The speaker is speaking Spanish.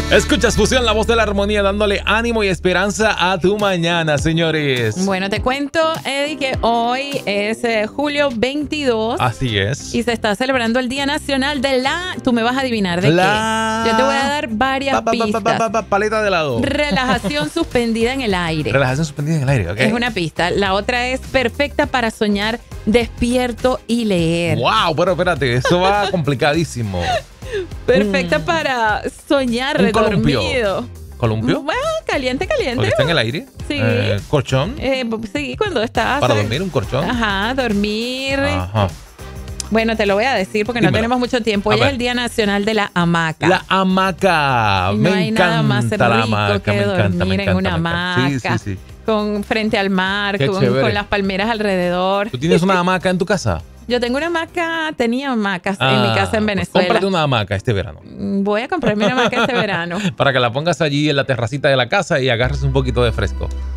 Escuchas Fusión, la voz de la armonía, dándole ánimo y esperanza a tu mañana, señores. Bueno, te cuento, Eddie, que hoy es julio 22. Así es. Y se está celebrando el Día Nacional de la... Tú me vas a adivinar de qué. Yo te voy a dar varias pistas. Paleta de helado. Relajación suspendida en el aire. Relajación suspendida en el aire, ¿ok? Es una pista. La otra es perfecta para soñar despierto y leer. Wow, pero espérate, eso va complicadísimo. Perfecta para soñar redormido. ¿Columpio? Bueno, caliente. Porque está en el aire. Sí. ¿Colchón? Sí, cuando estás... ¿Para dormir un colchón? Ajá, dormir. Ajá. Bueno, te lo voy a decir porque no tenemos mucho tiempo. Hoy es el Día Nacional de la Hamaca. La hamaca. No hay nada más rico que dormir en una hamaca. Sí. Frente al mar, con las palmeras alrededor. ¿Tú tienes una hamaca en tu casa? Yo tengo una hamaca, tenía hamacas en mi casa en Venezuela. Cómprate una hamaca este verano. Voy a comprarme una hamaca este verano. Para que la pongas allí en la terracita de la casa y agarres un poquito de fresco.